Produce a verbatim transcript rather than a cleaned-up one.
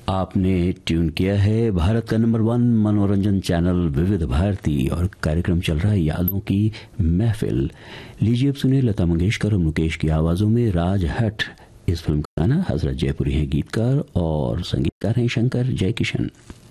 आपने ट्यून किया है भारत का नंबर वन मनोरंजन चैनल विविध भारती और कार्यक्रम चल रहा है यादों की महफिल। लीजिए अब सुनिए लता मंगेशकर और मुकेश की आवाजों में राज हट इस फिल्म का गाना। हजरत जयपुरी हैं गीतकार और संगीतकार हैं शंकर जयकिशन।